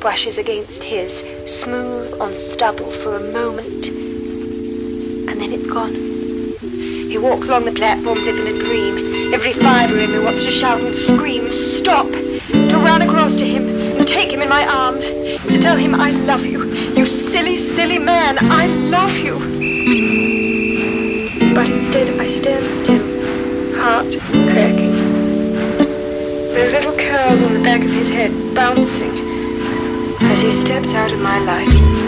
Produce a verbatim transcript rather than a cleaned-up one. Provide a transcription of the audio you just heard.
brushes against his, smooth on stubble for a moment, and then it's gone. He walks along the platform as if in a dream. Every fibre in me wants to shout and scream, stop, to run across to him and take him in my arms, to tell him I love you, you silly, silly man, I love you. But instead I stand still, heart cracking. Those little curls on the back of his head bouncing as he steps out of my life.